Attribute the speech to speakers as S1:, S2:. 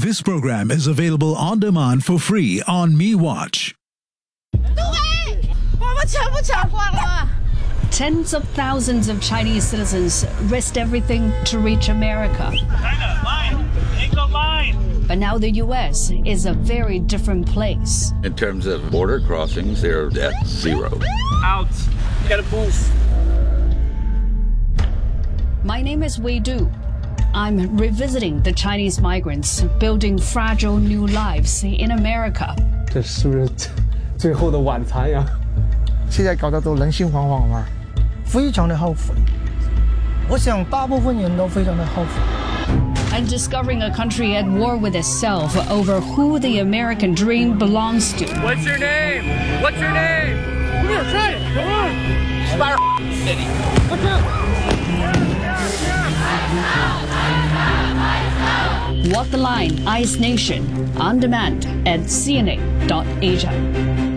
S1: This program is available on demand for free on MeWatch.
S2: Tens of thousands of Chinese citizens risked everything to reach America.
S3: China, line! Take the line!
S2: But now the U.S. is a very different place.
S4: In terms of border crossings, they're at zero.
S3: Out. You gotta move.
S2: My name is Wei Du. I'm revisiting the Chinese migrants building fragile new lives in America.
S5: 这是不是最后的晚餐呀？
S6: 现在搞得都人心惶惶嘛，非常的后悔。我想大部分人都非常的后悔。
S2: And discovering a country at war with itself over who the American dream belongs to.
S3: What's your name? What's your name? Come here, try it. Come on. Fire city. What's up?
S2: Walk the Line, Ice Nation, on demand at CNA.Asia.